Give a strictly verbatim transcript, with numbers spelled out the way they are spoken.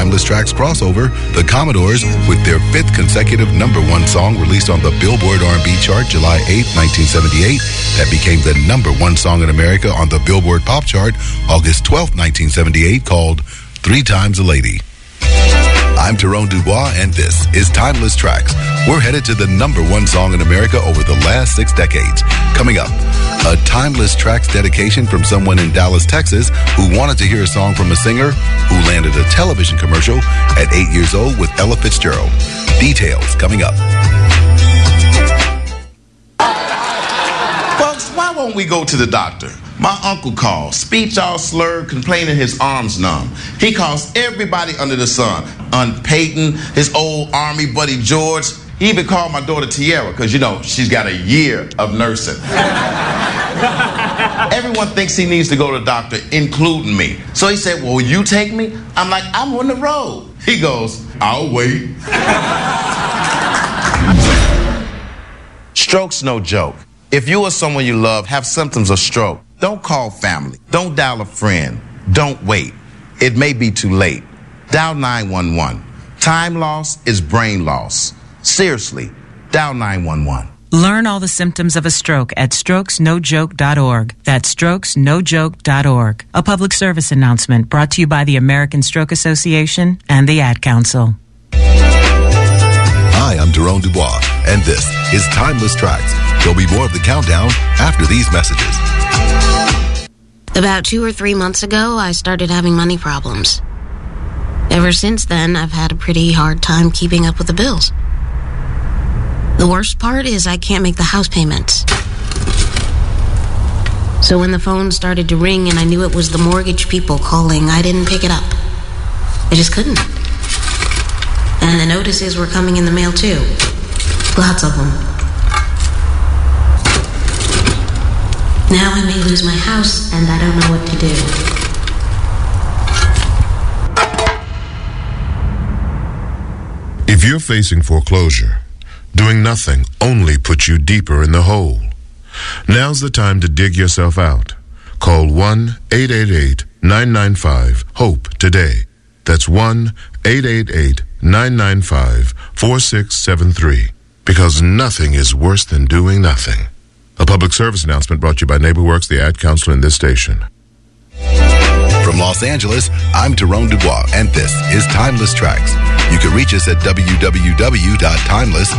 Timeless Tracks crossover, the Commodores, with their fifth consecutive number one song released on the Billboard R and B chart July eighth, nineteen seventy-eight, that became the number one song in America on the Billboard Pop chart August twelfth, nineteen seventy-eight, called Three Times a Lady. I'm Tyrone Dubois, and this is Timeless Tracks. We're headed to the number one song in America over the last six decades. Coming up, a Timeless Tracks dedication from someone in Dallas, Texas, who wanted to hear a song from a singer who landed a television commercial at eight years old with Ella Fitzgerald. Details coming up. Folks, why won't we go to the doctor? My uncle called, speech all slurred, complaining his arms numb. He calls everybody under the sun. Aunt Peyton, his old army buddy George. He even called my daughter Tiara, because, you know, she's got a year of nursing. Everyone thinks he needs to go to the doctor, including me. So he said, well, will you take me? I'm like, I'm on the road. He goes, I'll wait. Stroke's no joke. If you or someone you love have symptoms of stroke, don't call family. Don't dial a friend. Don't wait. It may be too late. Dial nine one one. Time loss is brain loss. Seriously, dial nine one one. Learn all the symptoms of a stroke at strokes no joke dot org. That's strokes no joke dot org. A public service announcement brought to you by the American Stroke Association and the Ad Council. Hi, I'm Tyrone Dubois, and this is Timeless Tracks. There'll be more of the countdown after these messages. About two or three months ago, I started having money problems. Ever since then, I've had a pretty hard time keeping up with the bills. The worst part is I can't make the house payments. So when the phone started to ring and I knew it was the mortgage people calling, I didn't pick it up. I just couldn't. And the notices were coming in the mail too. Lots of them. Now I may lose my house, and I don't know what to do. If you're facing foreclosure, doing nothing only puts you deeper in the hole. Now's the time to dig yourself out. Call one eight eight eight, nine nine five, HOPE today. That's one eight eight eight, nine nine five, four six seven three. Because nothing is worse than doing nothing. A public service announcement brought to you by NeighborWorks, the Ad Council, and this station. From Los Angeles, I'm Tyrone Dubois, and this is Timeless Tracks. You can reach us at w w w dot timeless